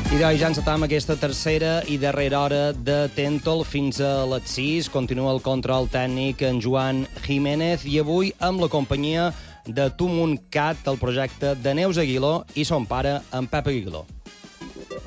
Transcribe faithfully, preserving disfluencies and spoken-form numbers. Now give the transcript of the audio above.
I d'ahir ja encetam aquesta tercera i darrera hora de Tentol fins a les sis. Continua el control tècnic en Joan Jiménez i avui amb la companyia de Tumuncat, el projecte de Neus Aguiló i son pare, en Pep Aguiló.